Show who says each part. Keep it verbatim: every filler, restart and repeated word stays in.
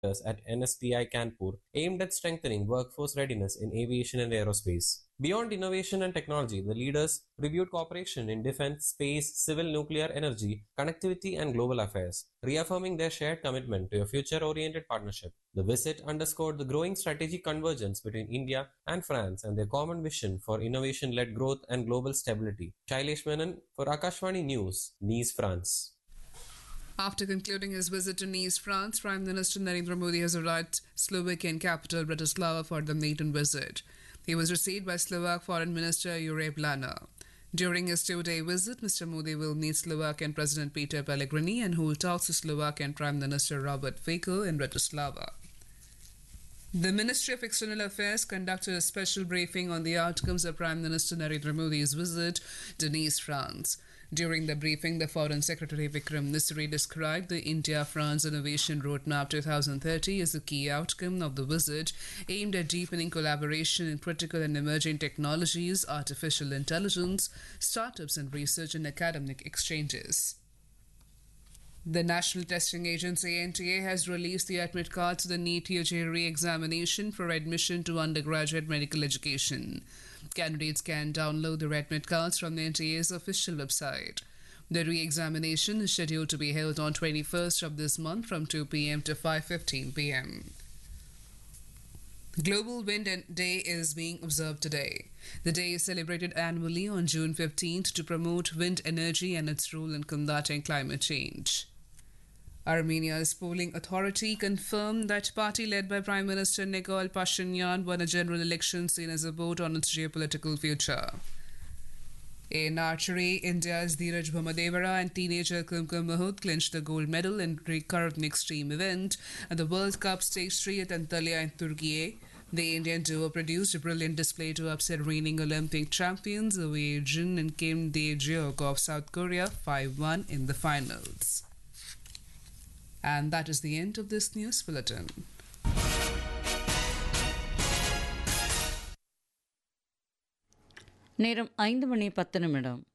Speaker 1: at N S P I Kanpur aimed at strengthening workforce readiness in aviation and aerospace. Beyond innovation and technology, the leaders reviewed cooperation in defense, space, civil nuclear energy, connectivity, and global affairs, reaffirming their shared commitment to a future oriented partnership. The visit underscored the growing strategic convergence between India and France and their common vision for innovation led growth and global stability. Shailesh Menon for Akashvani News, Nice, France.
Speaker 2: After concluding his visit to Nice, France, Prime Minister Narendra Modi has arrived Slovakian capital Bratislava for the maiden visit. He was received by Slovak Foreign Minister Juraj Blana. During his two-day visit, Mister Modi will meet Slovakian President Peter Pellegrini and hold talks with Slovakian Prime Minister Robert Fico in Bratislava. The Ministry of External Affairs conducted a special briefing on the outcomes of Prime Minister Narendra Modi's visit to Nice, France. During the briefing, the Foreign Secretary Vikram Misri described the India-France Innovation Roadmap twenty thirty as a key outcome of the visit, aimed at deepening collaboration in critical and emerging technologies, artificial intelligence, startups and research and academic exchanges. The National Testing Agency N T A has released the admit card to the NEET U G re-examination for admission to undergraduate medical education. Candidates can download the admit cards from the N T A's official website. The re-examination is scheduled to be held on twenty-first of this month from two p.m. to five fifteen p.m. Global Wind Day is being observed today. The day is celebrated annually on June fifteenth to promote wind energy and its role in combating climate change. Armenia's polling authority confirmed that party led by Prime Minister Nikol Pashinyan won a general election seen as a vote on its geopolitical future. In archery, India's Dheeraj Bhamadevara and teenager Kumkum Mahut clinched the gold medal in recurved mixed team event at the World Cup Stage three at Antalya in Turkey. The Indian duo produced a brilliant display to upset reigning Olympic champions Wei Jin and Kim Dae-jeok of South Korea five one in the finals. And that is the end of this news bulletin.
Speaker 3: நேரம் ஐந்து மணி பத்து நிமிடம்.